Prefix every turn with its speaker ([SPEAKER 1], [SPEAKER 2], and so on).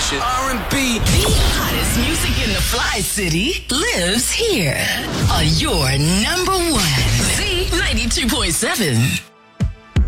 [SPEAKER 1] station. R&B.
[SPEAKER 2] The hottest music in the Fly City lives here on your number one. Z92.7.